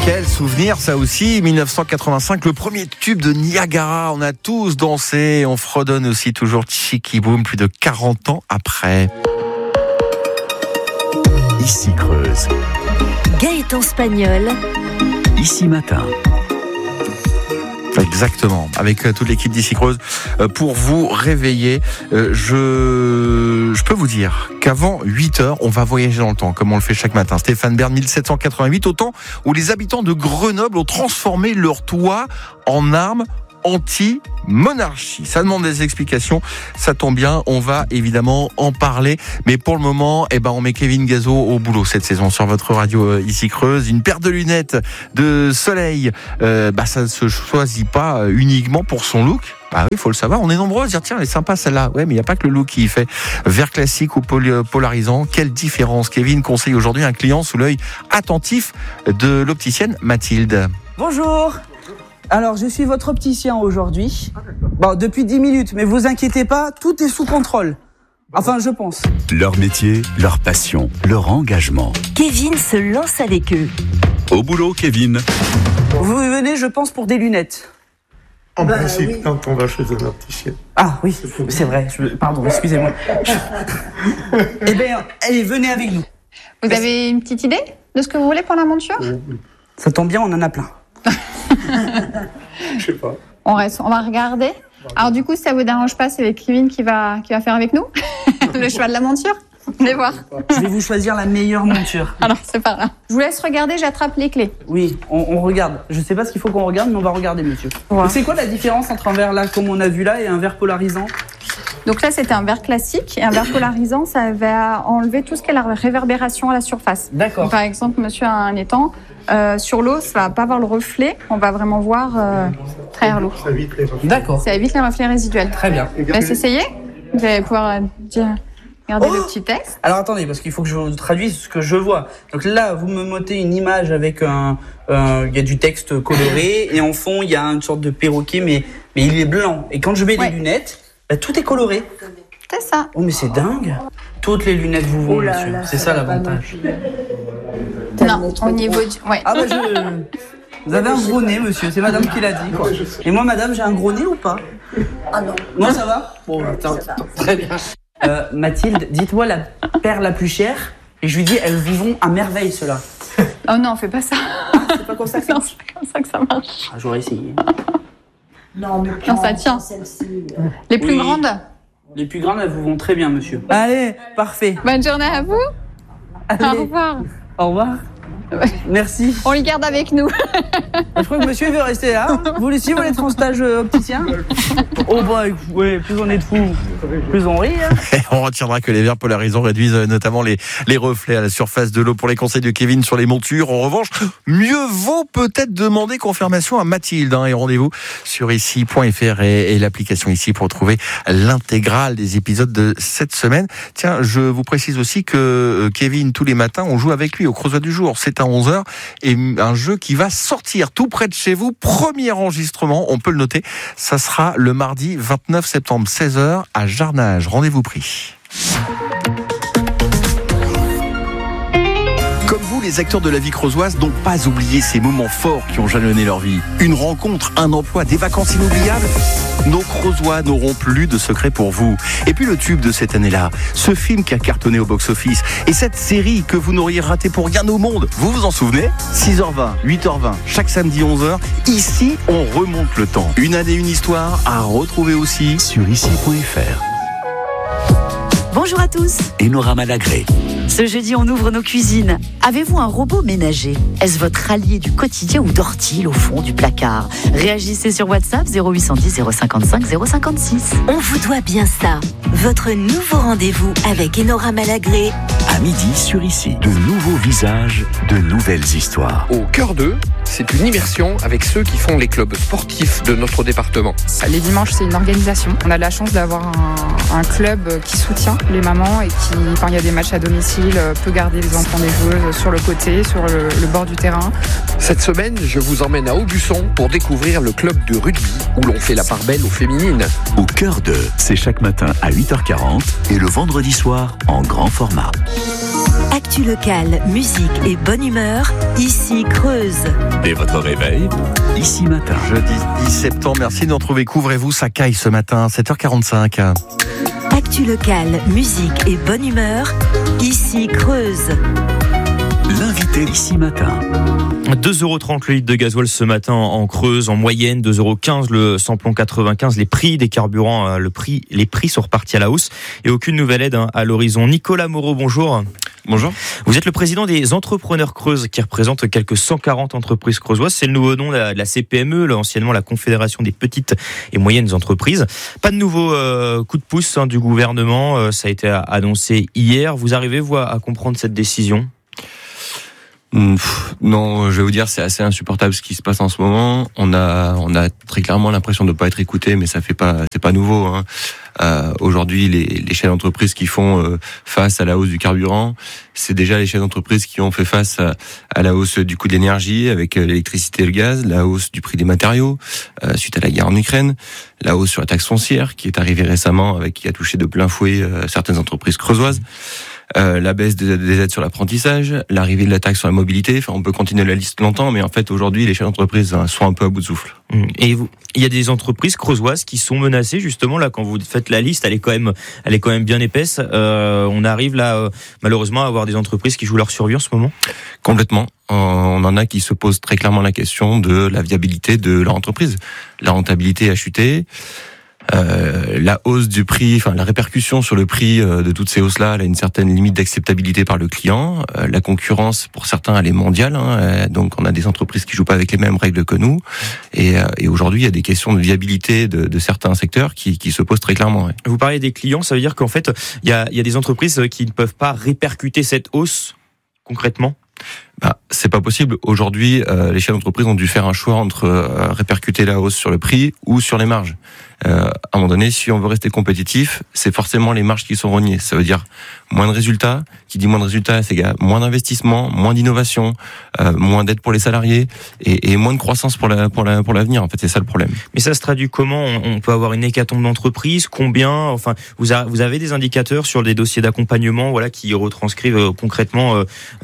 Quel souvenir ça aussi, 1985, le premier tube de Niagara. On a tous dansé, on fredonne aussi toujours Chicky Boom plus de 40 ans après. Ici Creuse. Gaëtan Spagnol. Ici Matin. Exactement, avec toute l'équipe d'Ici Creuse pour vous réveiller. Je peux vous dire qu'avant 8h, on va voyager dans le temps, comme on le fait chaque matin. Stéphane Bern, 1788, au temps où les habitants de Grenoble ont transformé leur toit en arme anti-monarchie. Ça demande des explications, ça tombe bien, on va évidemment en parler, mais pour le moment, on met Kevin Gazo au boulot cette saison sur votre radio Ici Creuse. Une paire de lunettes de soleil, ça ne se choisit pas uniquement pour son look. Bah oui, faut le savoir, on est nombreux à dire tiens, elle est sympa celle-là. Ouais, mais il n'y a pas que le look qui y fait. Vert classique ou polarisant, quelle différence. Kevin conseille aujourd'hui un client sous l'œil attentif de l'opticienne Mathilde. Bonjour. Alors, je suis votre opticien aujourd'hui. Bon, depuis 10 minutes, mais vous inquiétez pas, tout est sous contrôle. Enfin, je pense. Leur métier, leur passion, leur engagement. Kevin se lance avec eux. Au boulot, Kevin. Vous venez, je pense, pour des lunettes. En principe, oui. Quand on va chez un opticien. Ah oui, c'est vrai. Pardon, excusez-moi. Allez, venez avec nous. Vous avez une petite idée de ce que vous voulez pour la monture ? Ça tombe bien, on en a plein. Je sais pas. On va regarder. Alors du coup, si ça vous dérange pas, c'est avec Kevin qui va faire avec nous le choix de la monture. Venez voir. Je vais vous choisir la meilleure monture. Alors c'est par là. Je vous laisse regarder, j'attrape les clés. Oui, on regarde. Je sais pas ce qu'il faut qu'on regarde, mais on va regarder, monsieur. Ouais. C'est quoi la différence entre un verre là, comme on a vu là, et un verre polarisant ? Donc là, c'était un verre classique. Et un verre polarisant, ça va enlever tout ce qui est la réverbération à la surface. D'accord. Donc, par exemple, monsieur a un étang. Sur l'eau, ça va pas avoir le reflet. On va vraiment voir travers l'eau. Ça évite les reflets. D'accord. Ça évite les reflets résiduels. Très bien. Laisse essayer. Vous allez pouvoir regarder le petit texte. Alors attendez, parce qu'il faut que je vous traduise ce que je vois. Donc là, vous me montez une image avec il y a du texte coloré et en fond il y a une sorte de perroquet, mais il est blanc. Et quand je mets les lunettes, tout est coloré. C'est ça. Oh mais c'est dingue. Toutes les lunettes vous vont, monsieur. C'est ça l'avantage. Non, au niveau du... Ouais. Ah vous avez un gros nez, monsieur. C'est madame qui l'a dit, quoi. Et moi, madame, j'ai un gros nez ou pas ? Ah non. Non, ça va ? Bon, attends, très bien. Mathilde, dites-moi la paire la plus chère. Et je lui dis, elles vous vont à merveille, cela. Oh non, fais pas ça. Ah, c'est pas comme ça que ça Non, marche. c'est pas comme ça que ça marche. Ah, j'aurais essayé. Non, ça tient. Les plus grandes ? Les plus grandes, elles vous vont très bien, monsieur. Allez, parfait. Bonne journée à vous. Allez. Au revoir. Au revoir. Merci. On les garde avec nous. Je crois que monsieur veut rester là. Vous aussi, vous êtes en stage opticien ? Oh oui, plus on est de fous, plus on rit. Hein. Et on retiendra que les verres polarisants réduisent notamment les reflets à la surface de l'eau. Pour les conseils de Kevin sur les montures, en revanche, mieux vaut peut-être demander confirmation à Mathilde. Et rendez-vous sur ici.fr et l'application Ici pour trouver l'intégrale des épisodes de cette semaine. Tiens, je vous précise aussi que Kevin, tous les matins, on joue avec lui au Creusois du jour. C'est à 11h et un jeu qui va sortir tout près de chez vous. Premier enregistrement, on peut le noter. Ça sera le mardi 29 septembre, 16h à Jarnage. Rendez-vous pris. Comme vous, les acteurs de la vie creusoise n'ont pas oublié ces moments forts qui ont jalonné leur vie. Une rencontre, un emploi, des vacances inoubliables. Nos Creusois n'auront plus de secrets pour vous. Et puis le tube de cette année-là, ce film qui a cartonné au box-office, et cette série que vous n'auriez raté pour rien au monde. Vous vous en souvenez ? 6h20, 8h20, chaque samedi 11h. Ici, on remonte le temps. Une année, une histoire à retrouver aussi Sur ici.fr. Bonjour à tous. Enora Malagré. Ce jeudi, on ouvre nos cuisines. Avez-vous un robot ménager ? Est-ce votre allié du quotidien ou dort-il au fond du placard ? Réagissez sur WhatsApp 0810 055 056. On vous doit bien ça. Votre nouveau rendez-vous avec Enora Malagré. À midi sur Ici. De nouveaux visages, de nouvelles histoires. Au cœur d'eux, c'est une immersion avec ceux qui font les clubs sportifs de notre département. Les dimanches, c'est une organisation. On a de la chance d'avoir un club qui soutient les mamans et qui, quand il y a des matchs à domicile, peut garder les enfants des joueuses sur le côté, sur le bord du terrain. Cette semaine, je vous emmène à Aubusson pour découvrir le club de rugby où l'on fait la part belle aux féminines. Au cœur d'eux, c'est chaque matin à 8h40 et le vendredi soir en grand format. Actu locale, musique et bonne humeur, ici Creuse. Dès votre réveil, ici matin. Jeudi 10 septembre, merci de nous retrouver. Couvrez-vous, ça caille ce matin, 7h45. Actu locale, musique et bonne humeur, ici Creuse. L'invité ici matin. 2,30 € le litre de gasoil ce matin en Creuse, en moyenne 2,15 € le samplon 95. Les prix des carburants, les prix sont repartis à la hausse et aucune nouvelle aide à l'horizon. Nicolas Moreau, bonjour. Bonjour. Vous êtes le président des Entrepreneurs Creuses qui représente quelques 140 entreprises creusoisoises. C'est le nouveau nom de la CPME, anciennement la Confédération des petites et moyennes entreprises. Pas de nouveau coup de pouce du gouvernement, ça a été annoncé hier. Vous arrivez, vous, à comprendre cette décision ? Non, je vais vous dire, c'est assez insupportable ce qui se passe en ce moment. On a très clairement l'impression de ne pas être écouté, mais c'est pas nouveau. Aujourd'hui, les chefs d'entreprise qui font face à la hausse du carburant, c'est déjà les chefs d'entreprise qui ont fait face à la hausse du coût de l'énergie avec l'électricité et le gaz, la hausse du prix des matériaux suite à la guerre en Ukraine, la hausse sur la taxe foncière qui est arrivée récemment qui a touché de plein fouet certaines entreprises creusoises. La baisse des aides sur l'apprentissage, l'arrivée de la taxe sur la mobilité. Enfin, on peut continuer la liste longtemps, mais en fait, aujourd'hui, les chefs d'entreprise sont un peu à bout de souffle. Et il y a des entreprises creusoises qui sont menacées, justement, là, quand vous faites la liste, elle est quand même bien épaisse. On arrive là, malheureusement, à avoir des entreprises qui jouent leur survie en ce moment. Complètement. On en a qui se posent très clairement la question de la viabilité de leur entreprise. La rentabilité a chuté. La hausse du prix, la répercussion sur le prix de toutes ces hausses-là, elle a une certaine limite d'acceptabilité par le client. La concurrence, pour certains, elle est mondiale. Donc, on a des entreprises qui jouent pas avec les mêmes règles que nous. Et aujourd'hui, il y a des questions de viabilité de certains secteurs qui se posent très clairement. Ouais. Vous parlez des clients, ça veut dire qu'en fait, il y a des entreprises qui ne peuvent pas répercuter cette hausse concrètement ? C'est pas possible. Aujourd'hui, les chefs d'entreprise ont dû faire un choix entre répercuter la hausse sur le prix ou sur les marges. À un moment donné, si on veut rester compétitif, c'est forcément les marges qui sont rognées. Ça veut dire moins de résultats. Qui dit moins de résultats, c'est moins d'investissement, moins d'innovation, moins d'aide pour les salariés et moins de croissance pour l'avenir. En fait, c'est ça le problème. Mais ça se traduit comment ? On peut avoir une hécatombe d'entreprises. Combien ? Enfin, vous avez des indicateurs sur des dossiers d'accompagnement, qui retranscrivent concrètement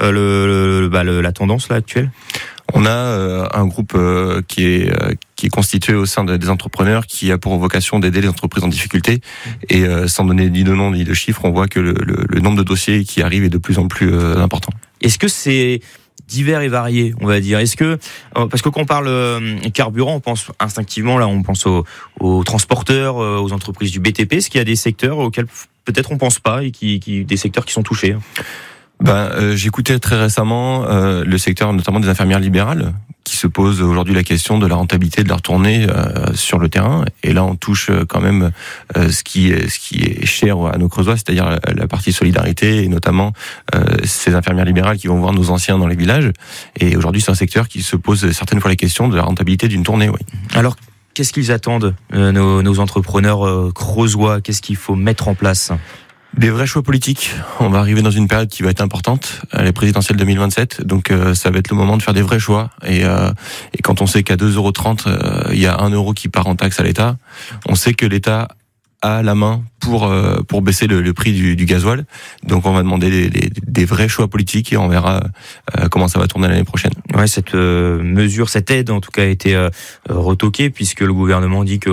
la tendance là actuelle ? On a un groupe qui est constitué au sein des entrepreneurs qui a pour vocation d'aider les entreprises en difficulté. Et sans donner ni de nom ni de chiffres, on voit que le nombre de dossiers qui arrivent est de plus en plus important. Est-ce que c'est divers et variés, on va dire ? Est-ce que parce que quand on parle carburant, on pense instinctivement on pense aux transporteurs, aux entreprises du BTP. Est-ce qu'il y a des secteurs auxquels peut-être on pense pas et des secteurs qui sont touchés ? J'écoutais très récemment le secteur notamment des infirmières libérales qui se pose aujourd'hui la question de la rentabilité de leur tournée sur le terrain. Et là, on touche quand même ce qui est cher à nos Creusois, c'est-à-dire la partie solidarité et notamment ces infirmières libérales qui vont voir nos anciens dans les villages. Et aujourd'hui, c'est un secteur qui se pose certaines fois la question de la rentabilité d'une tournée. Oui. Alors, qu'est-ce qu'ils attendent, nos entrepreneurs creusois ? Qu'est-ce qu'il faut mettre en place ? Des vrais choix politiques. On va arriver dans une période qui va être importante, les présidentielles 2027. Donc ça va être le moment de faire des vrais choix. Et quand on sait qu'à 2,30 €, il y a 1 € qui part en taxe à l'État, on sait que l'État a la main pour baisser le prix du gasoil. Donc on va demander des vrais choix politiques et on verra comment ça va tourner l'année prochaine. Ouais, cette mesure, cette aide en tout cas a été retoquée puisque le gouvernement dit que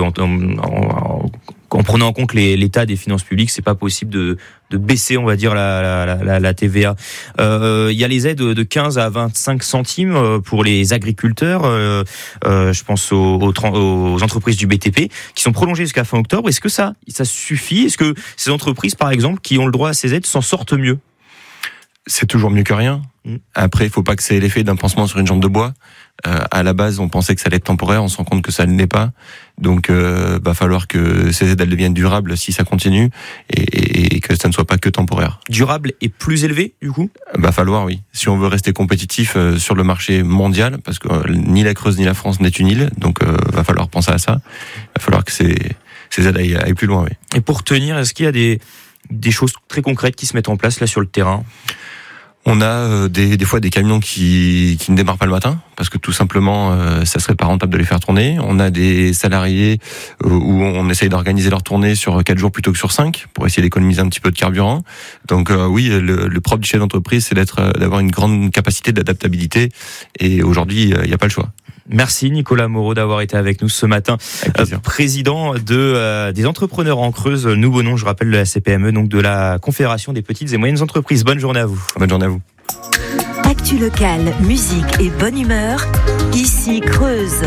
en prenant en compte l'état des finances publiques, c'est pas possible de baisser, on va dire, la TVA. Il y a les aides de 15 à 25 centimes pour les agriculteurs. Je pense aux entreprises du BTP qui sont prolongées jusqu'à fin octobre. Est-ce que ça suffit ? Est-ce que ces entreprises, par exemple, qui ont le droit à ces aides, s'en sortent mieux ? C'est toujours mieux que rien. Après, il faut pas que c'est l'effet d'un pansement sur une jambe de bois. À la base, on pensait que ça allait être temporaire, on se rend compte que ça ne l'est pas. Donc, va falloir que ces aides elles deviennent durables si ça continue et que ça ne soit pas que temporaire. Durable et plus élevé, du coup ? Va falloir, oui. Si on veut rester compétitif sur le marché mondial, parce que ni la Creuse ni la France n'est une île, donc va falloir penser à ça. Va falloir que ces aides aillent plus loin, oui. Et pour tenir, est-ce qu'il y a des choses très concrètes qui se mettent en place là sur le terrain ? On a des fois des camions qui ne démarrent pas le matin parce que tout simplement ça serait pas rentable de les faire tourner. On a des salariés où on essaye d'organiser leur tournée sur 4 jours plutôt que sur 5 pour essayer d'économiser un petit peu de carburant. Donc oui, le propre du chef d'entreprise, c'est d'avoir une grande capacité d'adaptabilité et aujourd'hui il n'y a pas le choix. Merci Nicolas Moreau d'avoir été avec nous ce matin, président des entrepreneurs en Creuse, nouveau nom, je rappelle, de la CPME, donc de la Confédération des petites et moyennes entreprises. Bonne journée à vous. Bonne journée à vous. Actu locale, musique et bonne humeur, ici Creuse.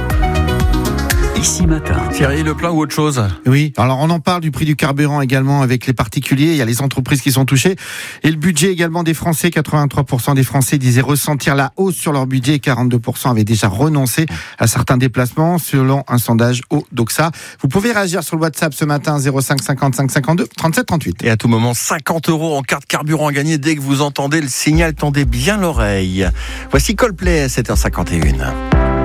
Ici Matin. Thierry, le plein ou autre chose? Oui, alors on en parle du prix du carburant également avec les particuliers, il y a les entreprises qui sont touchées et le budget également des Français. 83% des Français disaient ressentir la hausse sur leur budget et 42% avaient déjà renoncé à certains déplacements selon un sondage au Doxa. Vous pouvez réagir sur le WhatsApp ce matin 05 55 52 37 38. Et à tout moment, 50 € en carte carburant à gagner dès que vous entendez le signal, tendez bien l'oreille. Voici Coldplay à 7h51.